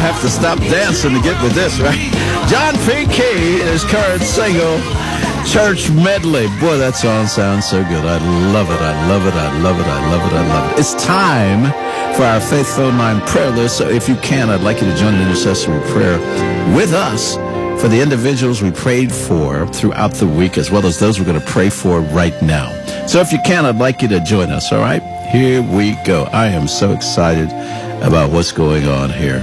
have to stop dancing to get with this, right? John P. Key and his current single, Church Medley. Boy, that song sounds so good. I love it. I love it. I love it. I love it. I love it. It's time for our Faith Phone Line prayer list. So if you can, I'd like you to join the intercessory prayer with us for the individuals we prayed for throughout the week, as well as those we're going to pray for right now. So if you can, I'd like you to join us, all right? Here we go. I am so excited about what's going on here.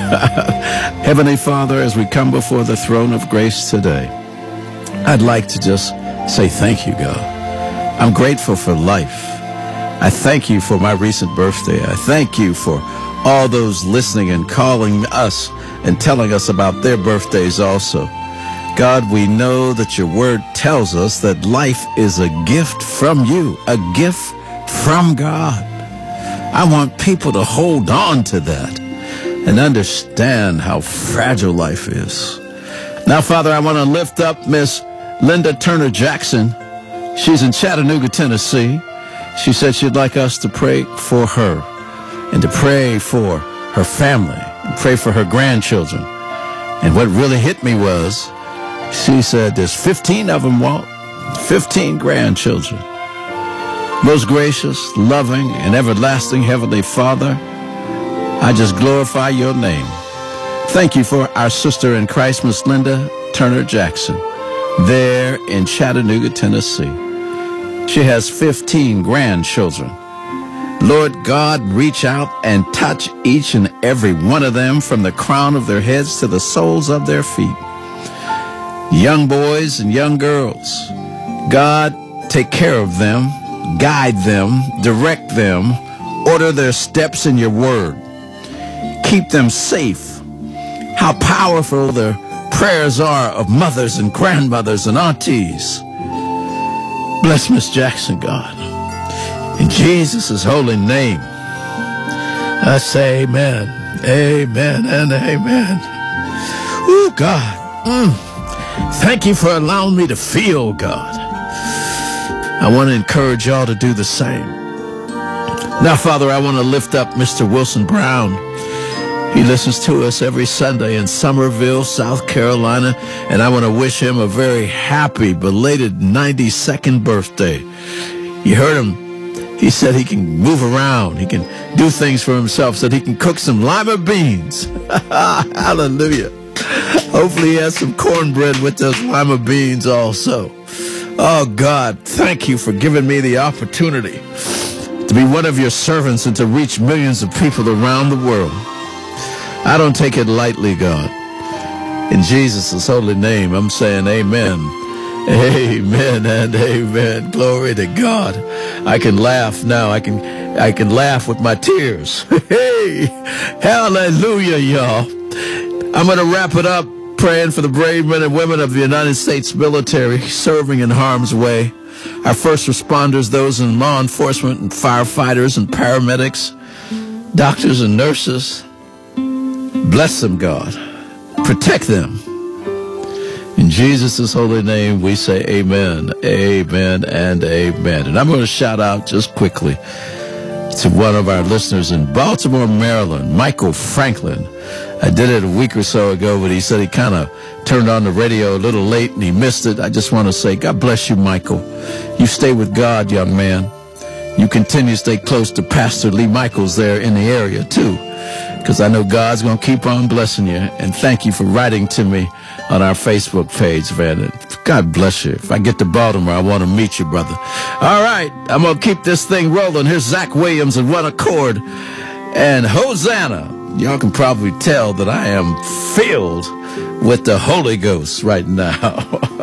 Heavenly Father, as we come before the throne of grace today, I'd like to just say thank you, God. I'm grateful for life. I thank you for my recent birthday. I thank you for all those listening and calling us and telling us about their birthdays also. God, we know that your word tells us that life is a gift from you, a gift from God. I want people to hold on to that and understand how fragile life is. Now, Father, I want to lift up Miss Linda Turner Jackson. She's in Chattanooga, Tennessee. She said she'd like us to pray for her and to pray for her family and pray for her grandchildren. And what really hit me was, she said there's 15 of them, Walt, 15 grandchildren. Most gracious, loving, and everlasting Heavenly Father, I just glorify your name. Thank you for our sister in Christ, Miss Linda Turner Jackson, there in Chattanooga, Tennessee. She has 15 grandchildren. Lord God, reach out and touch each and every one of them from the crown of their heads to the soles of their feet. Young boys and young girls, God, take care of them, guide them, direct them, order their steps in your word. Keep them safe. How powerful the prayers are of mothers and grandmothers and aunties. Bless Miss Jackson, God. In Jesus' holy name, I say amen, amen, and amen. Oh, God. Thank you for allowing me to feel, God. I want to encourage y'all to do the same. Now, Father, I want to lift up Mr. Wilson Brown. He listens to us every Sunday in Summerville, South Carolina, and I want to wish him a very happy, belated 92nd birthday. You heard him. He said he can move around. He can do things for himself, so that he can cook some lima beans. Hallelujah. Hopefully he has some cornbread with those lima beans also. Oh, God, thank you for giving me the opportunity to be one of your servants and to reach millions of people around the world. I don't take it lightly, God. In Jesus' holy name, I'm saying amen. Amen and amen. Glory to God. I can laugh now. I can laugh with my tears. Hey, hallelujah, y'all. I'm going to wrap it up praying for the brave men and women of the United States military serving in harm's way. Our first responders, those in law enforcement and firefighters and paramedics, doctors and nurses. Bless them, God. Protect them. In Jesus' holy name, we say amen, amen, and amen. And I'm going to shout out just quickly to one of our listeners in Baltimore, Maryland, Michael Franklin. I did it a week or so ago, but he said he kind of turned on the radio a little late and he missed it. I just want to say, God bless you, Michael. You stay with God, young man. You continue to stay close to Pastor Lee Michaels there in the area, too, because I know God's going to keep on blessing you. And thank you for writing to me on our Facebook page, man. God bless you. If I get to Baltimore, I want to meet you, brother. All right, I'm going to keep this thing rolling. Here's Zach Williams in One Accord and Hosanna. Y'all can probably tell that I am filled with the Holy Ghost right now.